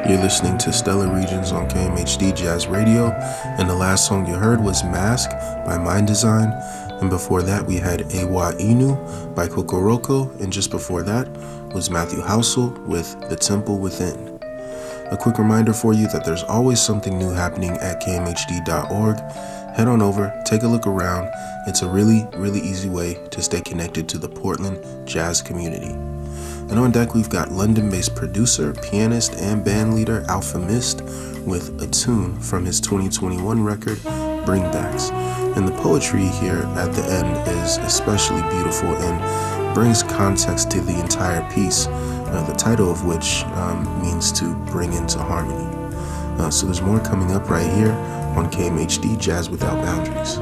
You're listening to Stellar Regions on KMHD Jazz Radio, and the last song you heard was Mask by Mind Design, and before that we had Ewa Inu by Kokoroko, and just before that was Matthew Housel with The Temple Within. A quick reminder for you that there's always something new happening at kmhd.org. Head on over, take a look around. It's a really easy way to stay connected to the Portland jazz community. And on deck, we've got London-based producer, pianist, and bandleader Alpha Mist with a tune from his 2021 record, Bringbacks. And the poetry here at the end is especially beautiful and brings context to the entire piece, the title of which means to bring into harmony. So there's more coming up right here on KMHD Jazz Without Boundaries.